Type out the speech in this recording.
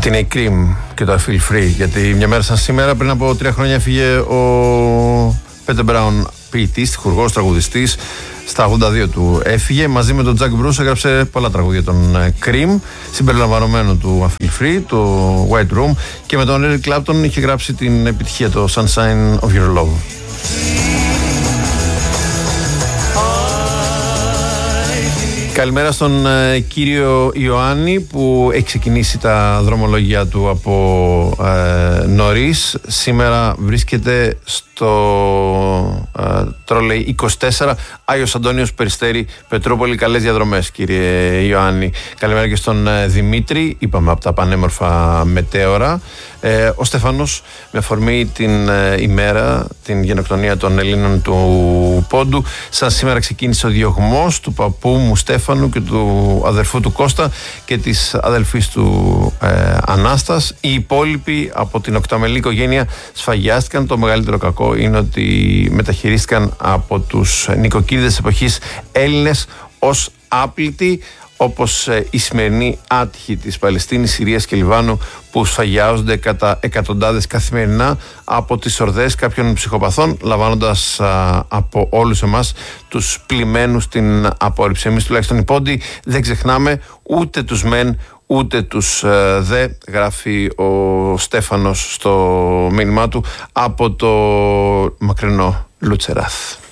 Αυτή είναι η Cream και το I Feel Free. Γιατί μια μέρα σαν σήμερα, πριν από 3 χρόνια, έφυγε ο Πέτερ Μπράουν, ποιητής, τυχουργός, τραγουδιστής. Στα 82 του έφυγε. Μαζί με τον Τζακ Μπρούς έγραψε πολλά τραγούδια των Cream, συμπεριλαμβανομένου του I Feel Free, το White Room, και με τον Eric Clapton είχε γράψει την επιτυχία, το Sunshine of Your Love. Καλημέρα στον κύριο Ιωάννη που έχει ξεκινήσει τα δρομολόγια του από νωρίς. Σήμερα βρίσκεται στο τρόλεϊ 24 Άγιος Αντώνιος Περιστέρι Πετρούπολη. Καλές διαδρομές, κύριε Ιωάννη. Καλημέρα και στον Δημήτρη, είπαμε από τα πανέμορφα μετέωρα. Ο Στέφανος, με αφορμή την ημέρα, την γενοκτονία των Ελλήνων του Πόντου, σαν σήμερα ξεκίνησε ο διωγμός του παππού μου Στέφανου και του αδερφού του Κώστα και της αδελφής του Ανάστας. Οι υπόλοιποι από την οκταμελή οικογένεια σφαγιάστηκαν. Το μεγαλύτερο κακό είναι ότι μεταχειρίστηκαν από τους νοικοκύριδες εποχής Έλληνες ως άπλητοι, όπως οι σημερινοί άτυχοι της Παλαιστίνης, Συρίας και Λιβάνου, που σφαγιάζονται κατά εκατοντάδες καθημερινά από τις ορδές κάποιων ψυχοπαθών, λαμβάνοντας από όλους εμάς τους πλημμένους την απόρριψη. Εμείς τουλάχιστον οι Πόντοι δεν ξεχνάμε ούτε τους μεν ούτε τους δε, γράφει ο Στέφανος στο μήνυμά του από το μακρινό Λουτσεράθ.